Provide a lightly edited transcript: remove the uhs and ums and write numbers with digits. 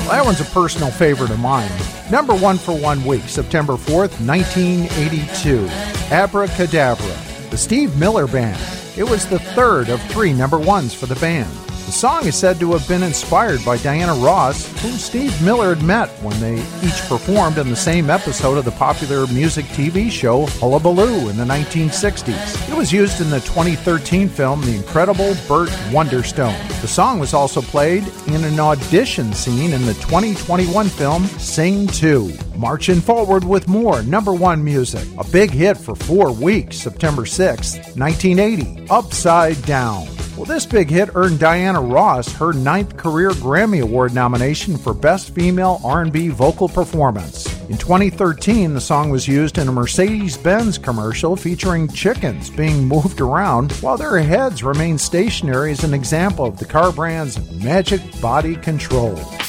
That one's a personal favorite of mine. Number 1 for 1 week, September 4th, 1982. Abracadabra, the Steve Miller Band. It was the third of 3 number 1s for the band. The song is said to have been inspired by Diana Ross, whom Steve Miller had met when they each performed in the same episode of the popular music TV show Hullabaloo in the 1960s. It was used in the 2013 film The Incredible Burt Wonderstone. The song was also played in an audition scene in the 2021 film Sing 2. Marching forward with more number 1 music. A big hit for 4 weeks, September 6th, 1980, Upside Down. Well, this big hit earned Diana Ross her 9th career Grammy Award nomination for Best Female R&B Vocal Performance. In 2013, the song was used in a Mercedes-Benz commercial featuring chickens being moved around while their heads remained stationary as an example of the car brand's magic body control.